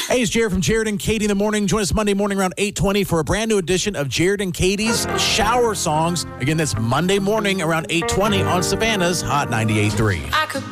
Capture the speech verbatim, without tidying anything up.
Hey, it's Jared from Jared and Katie in the morning. Join us Monday morning around eight twenty for a brand new edition of Jared and Katie's Shower Songs. Again, that's Monday morning around eight twenty on Savannah's Hot ninety-eight point three.